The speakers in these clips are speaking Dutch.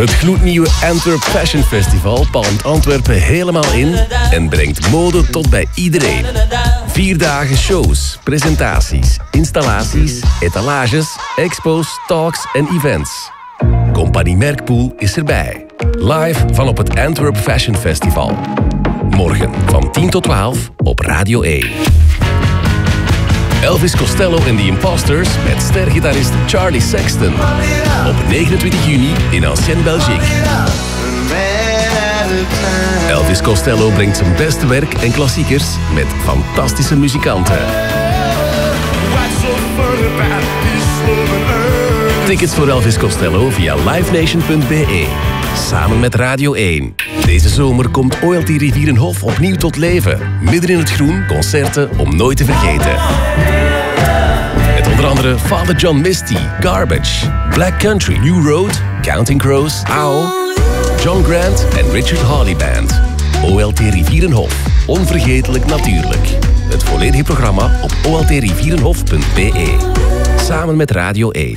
Het gloednieuwe Antwerp Fashion Festival palmt Antwerpen helemaal in en brengt mode tot bij iedereen. 4 dagen shows, presentaties, installaties, etalages, expos, talks en events. Compagnie Merkpoel is erbij. Live van op het Antwerp Fashion Festival. Morgen van 10 tot 12 op Radio 1. Elvis Costello en The Imposters met stergitarist Charlie Sexton. Op 29 juni in Ancienne Belgique. Elvis Costello brengt zijn beste werk en klassiekers met fantastische muzikanten. Tickets voor Elvis Costello via livenation.be. Samen met Radio 1. Deze zomer komt OLT Rivierenhof opnieuw tot leven. Midden in het groen, concerten om nooit te vergeten. Met onder andere Father John Misty, Garbage, Black Country, New Road, Counting Crows, Owl, John Grant en Richard Hawley Band. OLT Rivierenhof. Onvergetelijk natuurlijk. Het volledige programma op oltrivierenhof.be. Samen met Radio 1.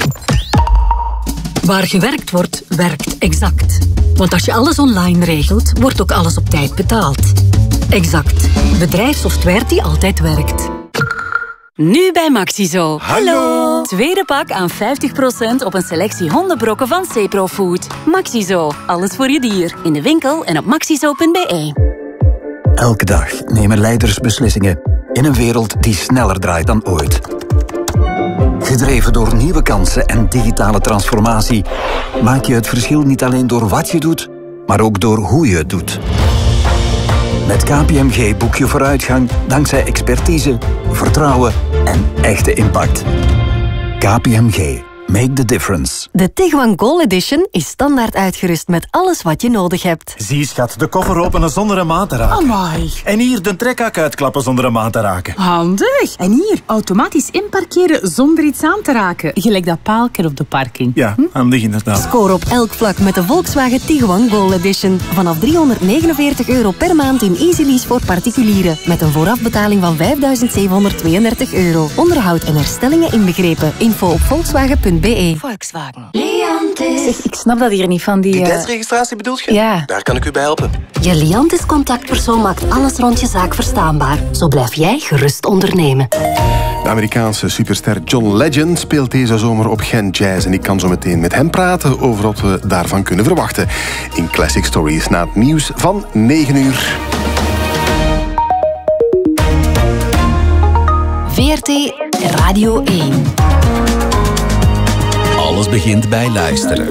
Waar gewerkt wordt, werkt Exact. Want als je alles online regelt, wordt ook alles op tijd betaald. Exact. Bedrijfssoftware die altijd werkt. Nu bij Maxizo. Hallo! Tweede pak aan 50% op een selectie hondenbrokken van Ceprofood. Maxizo. Alles voor je dier. In de winkel en op maxizo.be. Elke dag nemen leiders beslissingen in een wereld die sneller draait dan ooit. Gedreven door nieuwe kansen en digitale transformatie maak je het verschil niet alleen door wat je doet, maar ook door hoe je het doet. Met KPMG boek je vooruitgang dankzij expertise, vertrouwen en echte impact. KPMG. Make the difference. De Tiguan Goal Edition is standaard uitgerust met alles wat je nodig hebt. Zie schat, de koffer openen zonder een maat te raken. Amai. En hier de trekhak uitklappen zonder een maat te raken. Handig. En hier, automatisch inparkeren zonder iets aan te raken. Gelijk dat paaltje op de parking. Ja, handig inderdaad. Score op elk vlak met de Volkswagen Tiguan Goal Edition. Vanaf €349 per maand in easy lease voor particulieren. Met een voorafbetaling van €5.732. Onderhoud en herstellingen inbegrepen. Info op volkswagen.be. Volkswagen. Zeg, ik snap dat hier niet van die... Identiteitsregistratie bedoelt je? Ja. Daar kan ik u bij helpen. Je Liantis contactpersoon maakt alles rond je zaak verstaanbaar. Zo blijf jij gerust ondernemen. De Amerikaanse superster John Legend speelt deze zomer op Gent Jazz. En ik kan zo meteen met hem praten over wat we daarvan kunnen verwachten. In Classic Stories na het nieuws van 9 uur. VRT Radio 1. Alles begint bij luisteren.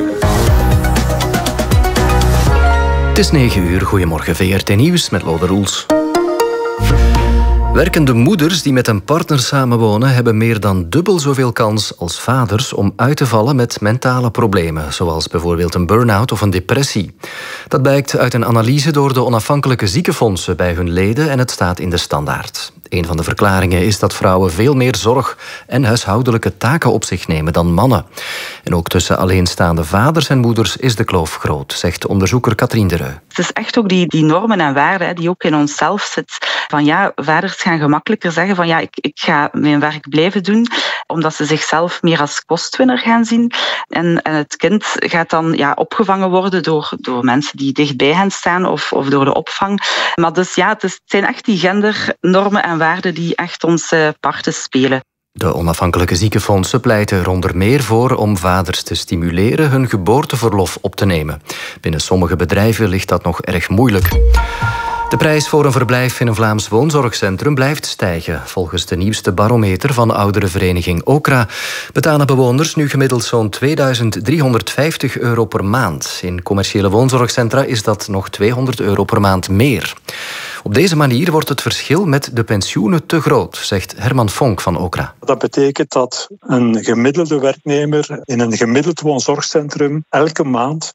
Het is 9 uur. Goedemorgen, VRT Nieuws met Lode Roels. Werkende moeders die met een partner samenwonen hebben meer dan dubbel zoveel kans als vaders om uit te vallen met mentale problemen, zoals bijvoorbeeld een burn-out of een depressie. Dat blijkt uit een analyse door de onafhankelijke ziekenfondsen bij hun leden en het staat in de Standaard. Een van de verklaringen is dat vrouwen veel meer zorg en huishoudelijke taken op zich nemen dan mannen. En ook tussen alleenstaande vaders en moeders is de kloof groot, zegt onderzoeker Katrien de Reu. Het is echt ook die normen en waarden die ook in onszelf zitten. Van ja, vaders gaan gemakkelijker zeggen van ja, ik ga mijn werk blijven doen, omdat ze zichzelf meer als kostwinner gaan zien. En het kind gaat dan opgevangen worden door mensen die dicht bij hen staan of door de opvang. Maar dus ja, het zijn echt die gendernormen en waarden die echt onze parten spelen. De onafhankelijke ziekenfondsen pleiten er onder meer voor om vaders te stimuleren hun geboorteverlof op te nemen. Binnen sommige bedrijven ligt dat nog erg moeilijk. De prijs voor een verblijf in een Vlaams woonzorgcentrum blijft stijgen. Volgens de nieuwste barometer van ouderenvereniging Okra betalen bewoners nu gemiddeld zo'n €2.350 per maand. In commerciële woonzorgcentra is dat nog €200 per maand meer. Op deze manier wordt het verschil met de pensioenen te groot, zegt Herman Vonk van Okra. Dat betekent dat een gemiddelde werknemer in een gemiddeld woonzorgcentrum elke maand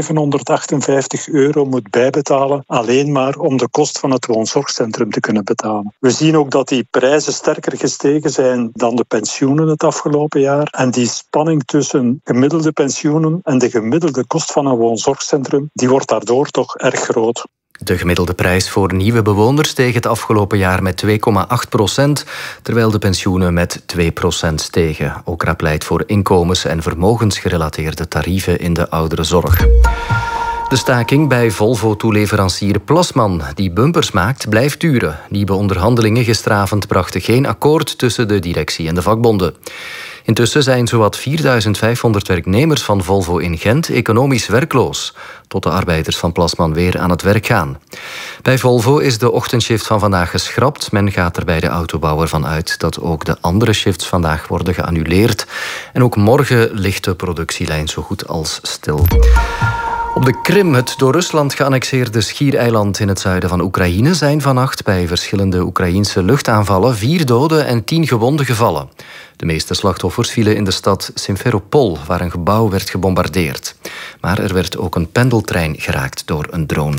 €758 moet bijbetalen, alleen maar om de kost van het woonzorgcentrum te kunnen betalen. We zien ook dat die prijzen sterker gestegen zijn dan de pensioenen het afgelopen jaar. En die spanning tussen gemiddelde pensioenen en de gemiddelde kost van een woonzorgcentrum, die wordt daardoor toch erg groot. De gemiddelde prijs voor nieuwe bewoners steeg het afgelopen jaar met 2,8%, terwijl de pensioenen met 2% stegen. Okra pleit voor inkomens- en vermogensgerelateerde tarieven in de ouderenzorg. De staking bij Volvo-toeleverancier Plasman, die bumpers maakt, blijft duren. Nieuwe onderhandelingen gisteravond brachten geen akkoord tussen de directie en de vakbonden. Intussen zijn zowat 4500 werknemers van Volvo in Gent economisch werkloos, tot de arbeiders van Plasman weer aan het werk gaan. Bij Volvo is de ochtendshift van vandaag geschrapt. Men gaat er bij de autobouwer van uit dat ook de andere shifts vandaag worden geannuleerd. En ook morgen ligt de productielijn zo goed als stil. Op de Krim, het door Rusland geannexeerde schiereiland in het zuiden van Oekraïne, zijn vannacht bij verschillende Oekraïense luchtaanvallen 4 doden en 10 gewonden gevallen. De meeste slachtoffers vielen in de stad Simferopol, waar een gebouw werd gebombardeerd. Maar er werd ook een pendeltrein geraakt door een drone.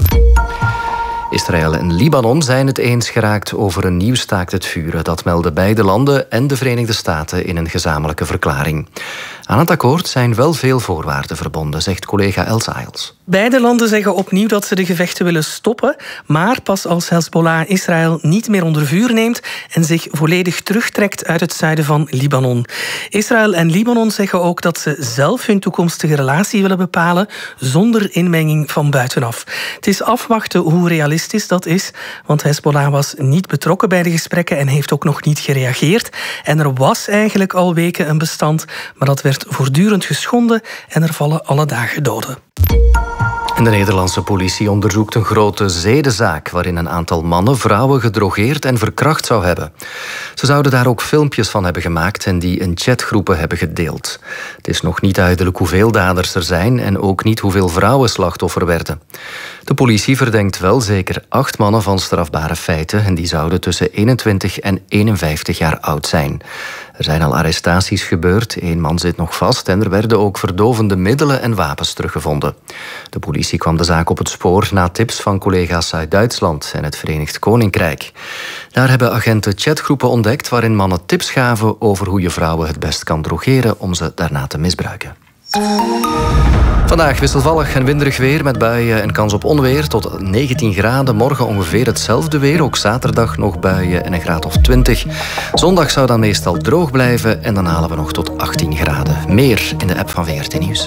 Israël en Libanon zijn het eens geraakt over een nieuw staakt het vuren. Dat melden beide landen en de Verenigde Staten in een gezamenlijke verklaring. Aan het akkoord zijn wel veel voorwaarden verbonden, zegt collega Els Ayels. Beide landen zeggen opnieuw dat ze de gevechten willen stoppen, maar pas als Hezbollah Israël niet meer onder vuur neemt en zich volledig terugtrekt uit het zuiden van Libanon. Israël en Libanon zeggen ook dat ze zelf hun toekomstige relatie willen bepalen zonder inmenging van buitenaf. Het is afwachten hoe realistisch dat is, want Hezbollah was niet betrokken bij de gesprekken en heeft ook nog niet gereageerd. En er was eigenlijk al weken een bestand, maar dat werd voortdurend geschonden en er vallen alle dagen doden. En de Nederlandse politie onderzoekt een grote zedenzaak waarin een aantal mannen vrouwen gedrogeerd en verkracht zou hebben. Ze zouden daar ook filmpjes van hebben gemaakt en die in chatgroepen hebben gedeeld. Het is nog niet duidelijk hoeveel daders er zijn en ook niet hoeveel vrouwen slachtoffer werden. De politie verdenkt wel zeker 8 mannen van strafbare feiten en die zouden tussen 21 en 51 jaar oud zijn. Er zijn al arrestaties gebeurd, 1 man zit nog vast en er werden ook verdovende middelen en wapens teruggevonden. De politie kwam de zaak op het spoor na tips van collega's uit Duitsland en het Verenigd Koninkrijk. Daar hebben agenten chatgroepen ontdekt waarin mannen tips gaven over hoe je vrouwen het best kan drogeren om ze daarna te misbruiken. Vandaag wisselvallig en winderig weer met buien en kans op onweer tot 19 graden. Morgen ongeveer hetzelfde weer, ook zaterdag nog buien en een graad of 20. Zondag zou dan meestal droog blijven en dan halen we nog tot 18 graden. Meer in de app van VRT Nieuws.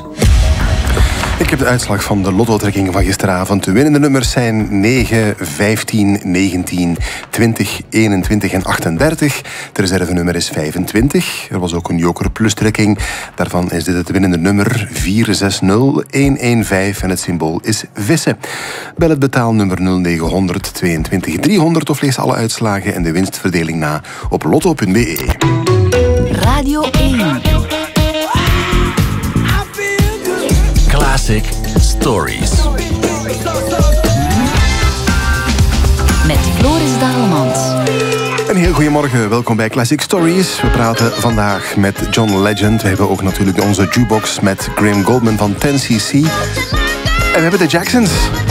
Ik heb de uitslag van de lottotrekking van gisteravond. De winnende nummers zijn 9, 15, 19, 20, 21 en 38. De reservenummer is 25. Er was ook een Joker Plus trekking. Daarvan is dit het winnende nummer 460115 en het symbool is vissen. Bel het betaalnummer 0900 22 300 of lees alle uitslagen en de winstverdeling na op lotto.be. Radio 1. Classic Stories. Met Floris Dalemans. Een heel goedemorgen, welkom bij Classic Stories. We praten vandaag met John Legend. We hebben ook natuurlijk onze jukebox met Graham Goldman van 10cc. En we hebben de Jacksons.